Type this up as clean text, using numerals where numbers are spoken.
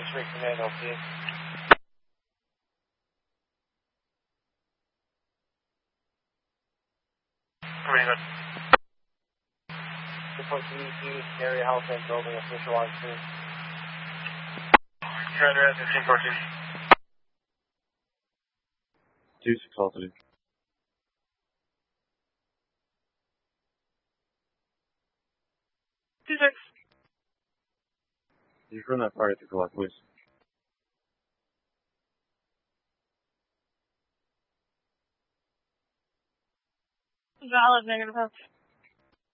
Street Command LP. Very good. Report to EC, area health and building official on scene. Roger, 1514. 26 altitude. 26. You confirm that target to collect, please. Valid, negative.